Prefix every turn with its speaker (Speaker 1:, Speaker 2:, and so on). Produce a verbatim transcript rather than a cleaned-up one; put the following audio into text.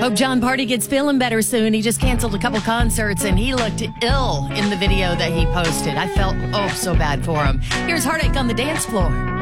Speaker 1: Hope John Party gets feeling better soon. He just canceled a couple concerts and he looked ill in the video that he posted. I felt, oh, so bad for him. Here's Heartache on the dance floor.